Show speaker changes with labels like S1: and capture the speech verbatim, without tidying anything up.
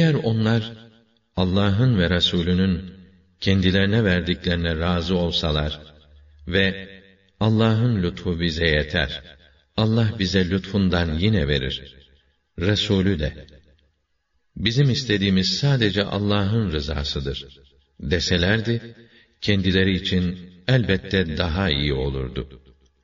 S1: Eğer onlar Allah'ın ve Resulünün kendilerine verdiklerine razı olsalar ve Allah'ın lütfu bize yeter, Allah bize lütfundan yine verir, Resulü de bizim istediğimiz sadece Allah'ın rızasıdır deselerdi, kendileri için elbette daha iyi olurdu.